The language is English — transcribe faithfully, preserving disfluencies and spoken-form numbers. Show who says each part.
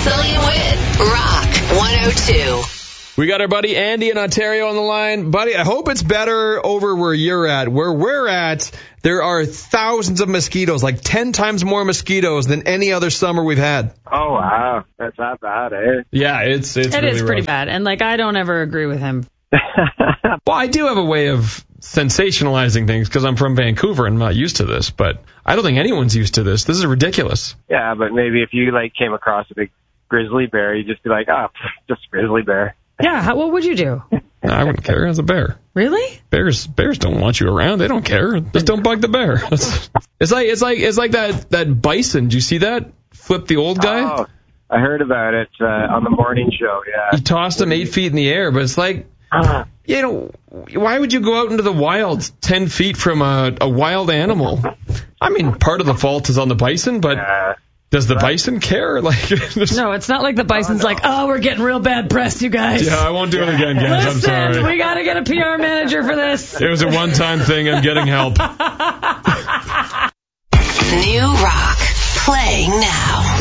Speaker 1: Macaulay and Win. Rock one oh two.
Speaker 2: We got our buddy Andy in Ontario on the line. Buddy, I hope it's better over where you're at. Where we're at, there are thousands of mosquitoes, like ten times more mosquitoes than any other summer we've had.
Speaker 3: Oh, wow. That's not bad, eh?
Speaker 2: Yeah, it's it's
Speaker 4: It
Speaker 2: really
Speaker 4: is pretty
Speaker 2: rough.
Speaker 4: bad. And, like, I don't ever agree with him.
Speaker 2: Well, I do have a way of sensationalizing things because I'm from Vancouver and I'm not used to this, but I don't think anyone's used to this. This is ridiculous.
Speaker 3: Yeah, but maybe if you, like, came across a big grizzly bear, you'd just be like, oh, just a grizzly bear.
Speaker 4: Yeah, how, what would you do?
Speaker 2: No, I wouldn't care. As a bear.
Speaker 4: Really?
Speaker 2: Bears bears don't want you around. They don't care. Just don't bug the bear. It's, it's like it's like it's like that that bison. Did you see that? Flip the old guy.
Speaker 3: Oh, I heard about it uh, on the morning show, yeah.
Speaker 2: He tossed him eight feet in the air, but it's like, you know, why would you go out into the wild ten feet from a, a wild animal? I mean, part of the fault is on the bison, but
Speaker 3: Uh,
Speaker 2: does the bison care? Like,
Speaker 4: No, it's not like the bison's
Speaker 3: Oh, no.
Speaker 4: like, oh, we're getting real bad press, you guys.
Speaker 2: yeah, I won't do it again, guys. I'm
Speaker 4: Listen,
Speaker 2: sorry.
Speaker 4: we got to get a P R manager for this.
Speaker 2: It was a one-time thing. I'm getting help.
Speaker 1: New rock. Playing now.